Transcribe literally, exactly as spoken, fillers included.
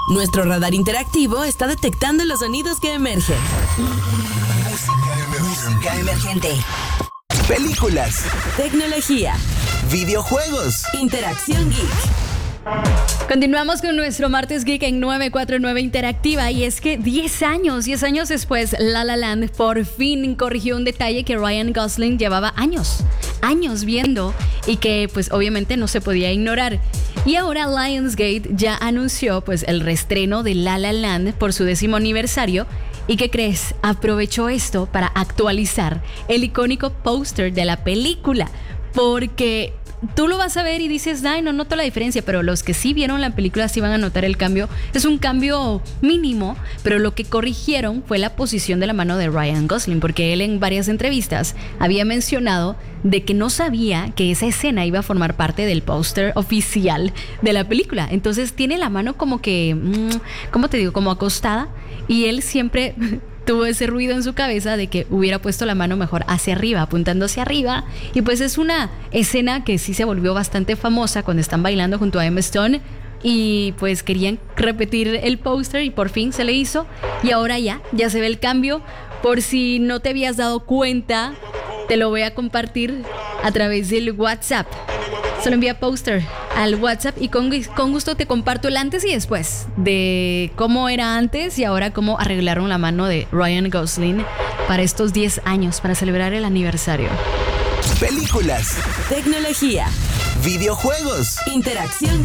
Nuestro radar interactivo está detectando los sonidos que emergen. Música emergente. Películas. Tecnología. Videojuegos. Interacción Geek. Continuamos con nuestro Martes Geek en nueve cuatro nueve Interactiva, y es que diez años, diez años después, La La Land por fin corrigió un detalle que Ryan Gosling llevaba años, años viendo y que pues obviamente no se podía ignorar. Y ahora Lionsgate ya anunció pues el reestreno de La La Land por su décimo aniversario. ¿Y qué crees? Aprovechó esto para actualizar el icónico póster de la película, porque tú lo vas a ver y dices, ay, no noto la diferencia, pero los que sí vieron la película sí van a notar el cambio. Es un cambio mínimo, pero lo que corrigieron fue la posición de la mano de Ryan Gosling, porque él en varias entrevistas había mencionado de que no sabía que esa escena iba a formar parte del póster oficial de la película. Entonces tiene la mano como que, ¿cómo te digo? Como acostada, y él siempre tuvo ese ruido en su cabeza de que hubiera puesto la mano mejor hacia arriba, apuntando hacia arriba. Y pues es una escena que sí se volvió bastante famosa cuando están bailando junto a Emma Stone. Y pues querían repetir el póster y por fin se le hizo. Y ahora ya, ya se ve el cambio. Por si no te habías dado cuenta, te lo voy a compartir a través del WhatsApp. Solo envía póster al WhatsApp y con, con gusto te comparto el antes y después de cómo era antes y ahora cómo arreglaron la mano de Ryan Gosling para estos diez años, para celebrar el aniversario. Películas. Tecnología. Videojuegos. Interacción